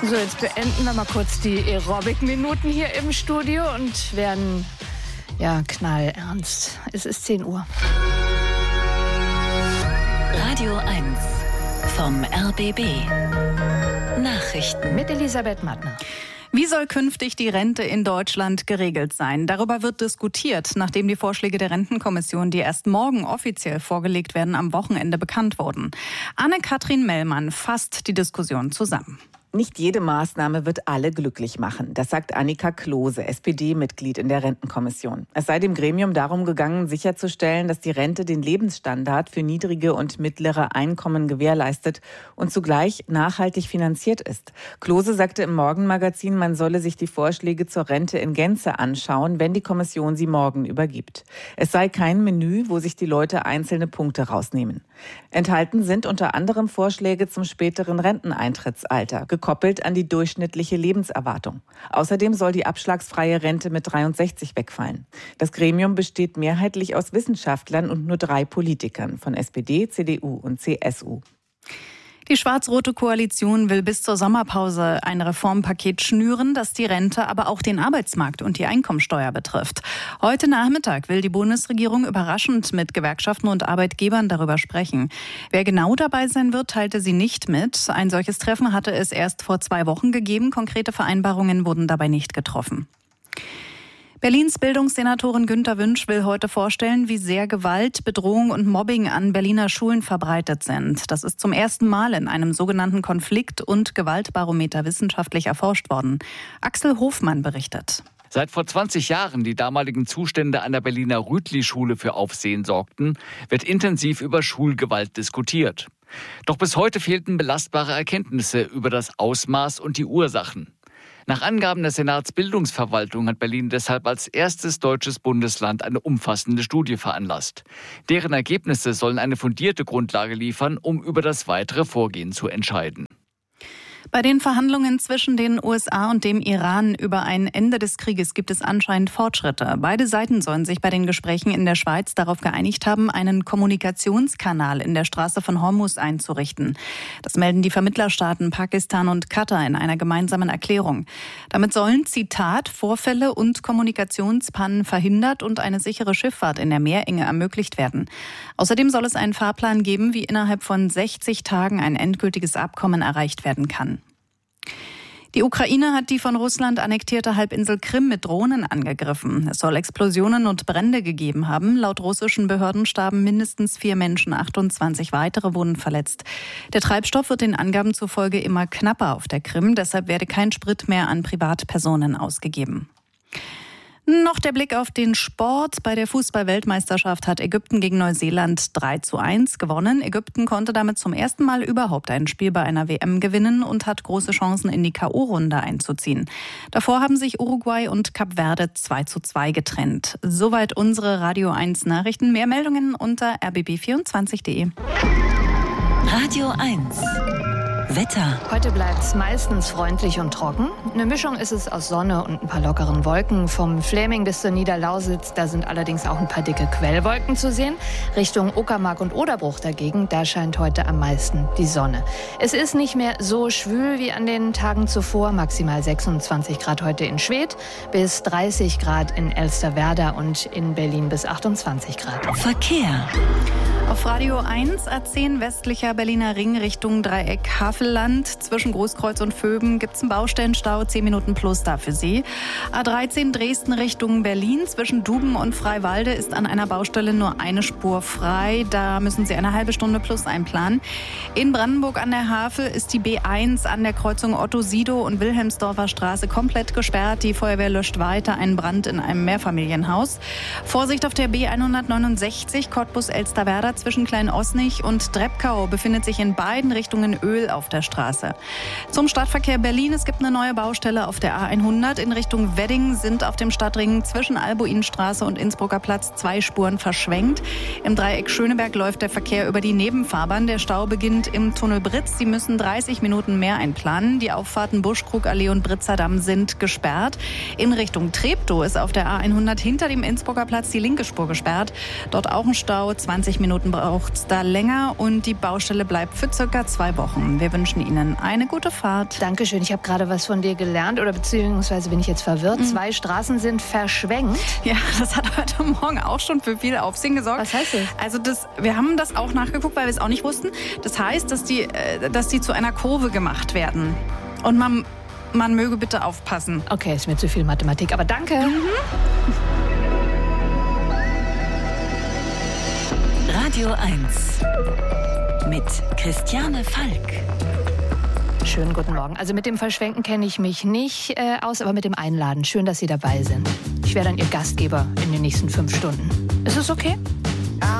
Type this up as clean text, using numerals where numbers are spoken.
So, jetzt beenden wir mal kurz die Aerobic-Minuten hier im Studio und werden, knallernst. Es ist 10 Uhr. Radio 1 vom RBB. Nachrichten Mit Elisabeth Mattner. Wie soll künftig die Rente in Deutschland geregelt sein? Darüber wird diskutiert, nachdem die Vorschläge der Rentenkommission, die erst morgen offiziell vorgelegt werden, am Wochenende bekannt wurden. Anne-Kathrin Mellmann fasst die Diskussion zusammen. Nicht jede Maßnahme wird alle glücklich machen. Das sagt Annika Klose, SPD-Mitglied in der Rentenkommission. Es sei dem Gremium darum gegangen, sicherzustellen, dass die Rente den Lebensstandard für niedrige und mittlere Einkommen gewährleistet und zugleich nachhaltig finanziert ist. Klose sagte im Morgenmagazin, man solle sich die Vorschläge zur Rente in Gänze anschauen, wenn die Kommission sie morgen übergibt. Es sei kein Menü, wo sich die Leute einzelne Punkte rausnehmen. Enthalten sind unter anderem Vorschläge zum späteren Renteneintrittsalter, gekoppelt an die durchschnittliche Lebenserwartung. Außerdem soll die abschlagsfreie Rente mit 63 wegfallen. Das Gremium besteht mehrheitlich aus Wissenschaftlern und nur 3 Politikern von SPD, CDU und CSU. Die schwarz-rote Koalition will bis zur Sommerpause ein Reformpaket schnüren, das die Rente, aber auch den Arbeitsmarkt und die Einkommensteuer betrifft. Heute Nachmittag will die Bundesregierung überraschend mit Gewerkschaften und Arbeitgebern darüber sprechen. Wer genau dabei sein wird, teilte sie nicht mit. Ein solches Treffen hatte es erst vor 2 Wochen gegeben. Konkrete Vereinbarungen wurden dabei nicht getroffen. Berlins Bildungssenatorin Günter Wünsch will heute vorstellen, wie sehr Gewalt, Bedrohung und Mobbing an Berliner Schulen verbreitet sind. Das ist zum ersten Mal in einem sogenannten Konflikt- und Gewaltbarometer wissenschaftlich erforscht worden. Axel Hofmann berichtet. Seit vor 20 Jahren die damaligen Zustände an der Berliner Rütli-Schule für Aufsehen sorgten, wird intensiv über Schulgewalt diskutiert. Doch bis heute fehlten belastbare Erkenntnisse über das Ausmaß und die Ursachen. Nach Angaben der Senatsbildungsverwaltung hat Berlin deshalb als erstes deutsches Bundesland eine umfassende Studie veranlasst. Deren Ergebnisse sollen eine fundierte Grundlage liefern, um über das weitere Vorgehen zu entscheiden. Bei den Verhandlungen zwischen den USA und dem Iran über ein Ende des Krieges gibt es anscheinend Fortschritte. Beide Seiten sollen sich bei den Gesprächen in der Schweiz darauf geeinigt haben, einen Kommunikationskanal in der Straße von Hormuz einzurichten. Das melden die Vermittlerstaaten Pakistan und Katar in einer gemeinsamen Erklärung. Damit sollen, Zitat, Vorfälle und Kommunikationspannen verhindert und eine sichere Schifffahrt in der Meerenge ermöglicht werden. Außerdem soll es einen Fahrplan geben, wie innerhalb von 60 Tagen ein endgültiges Abkommen erreicht werden kann. Die Ukraine hat die von Russland annektierte Halbinsel Krim mit Drohnen angegriffen. Es soll Explosionen und Brände gegeben haben. Laut russischen Behörden starben mindestens 4 Menschen, 28 weitere wurden verletzt. Der Treibstoff wird den Angaben zufolge immer knapper auf der Krim. Deshalb werde kein Sprit mehr an Privatpersonen ausgegeben. Noch der Blick auf den Sport. Bei der Fußball-Weltmeisterschaft hat Ägypten gegen Neuseeland 3:1 gewonnen. Ägypten konnte damit zum ersten Mal überhaupt ein Spiel bei einer WM gewinnen und hat große Chancen, in die K.O.-Runde einzuziehen. Davor haben sich Uruguay und Kap Verde 2:2 getrennt. Soweit unsere Radio 1 Nachrichten. Mehr Meldungen unter rbb24.de. Radio 1 Wetter. Heute bleibt es meistens freundlich und trocken. Eine Mischung ist es aus Sonne und ein paar lockeren Wolken. Vom Fläming bis zur Niederlausitz, da sind allerdings auch ein paar dicke Quellwolken zu sehen. Richtung Uckermark und Oderbruch dagegen, da scheint heute am meisten die Sonne. Es ist nicht mehr so schwül wie an den Tagen zuvor. Maximal 26 Grad heute in Schwedt, bis 30 Grad in Elsterwerda und in Berlin bis 28 Grad. Verkehr. Auf Radio 1 A10 westlicher Berliner Ring Richtung Dreieck Havelland. Zwischen Großkreuz und Vöben gibt es einen Baustellenstau, 10 Minuten plus da für Sie. A13 Dresden Richtung Berlin. Zwischen Duben und Freiwalde ist an einer Baustelle nur eine Spur frei. Da müssen Sie eine halbe Stunde plus einplanen. In Brandenburg an der Havel ist die B1 an der Kreuzung Otto-Sido und Wilhelmsdorfer Straße komplett gesperrt. Die Feuerwehr löscht weiter einen Brand in einem Mehrfamilienhaus. Vorsicht auf der B169 Cottbus-Elsterwerda. Zwischen Klein-Osnich und Dreppkau befindet sich in beiden Richtungen Öl auf der Straße. Zum Stadtverkehr Berlin. Es gibt eine neue Baustelle auf der A100. In Richtung Wedding sind auf dem Stadtring zwischen Albuinstraße und Innsbrucker Platz 2 Spuren verschwenkt. Im Dreieck Schöneberg läuft der Verkehr über die Nebenfahrbahn. Der Stau beginnt im Tunnel Britz. Sie müssen 30 Minuten mehr einplanen. Die Auffahrten Buschkrugallee und Britzer sind gesperrt. In Richtung Treptow ist auf der A100 hinter dem Innsbrucker Platz die linke Spur gesperrt. Dort auch ein Stau, 20 Minuten Minuten braucht es da länger und die Baustelle bleibt für circa 2 Wochen. Wir wünschen Ihnen eine gute Fahrt. Dankeschön, ich habe gerade was von dir gelernt oder beziehungsweise bin ich jetzt verwirrt. 2 Straßen sind verschwenkt. Ja, das hat heute Morgen auch schon für viel Aufsehen gesorgt. Was heißt das? Also wir haben das auch nachgeguckt, weil wir es auch nicht wussten. Das heißt, dass die zu einer Kurve gemacht werden. Und man möge bitte aufpassen. Okay, ist mir zu viel Mathematik, aber danke. Radio 1 mit Christiane Falk. Schönen guten Morgen. Also mit dem Verschwenken kenne ich mich nicht aus, aber mit dem Einladen. Schön, dass Sie dabei sind. Ich wäre dann Ihr Gastgeber in den nächsten 5 Stunden. Ist es okay?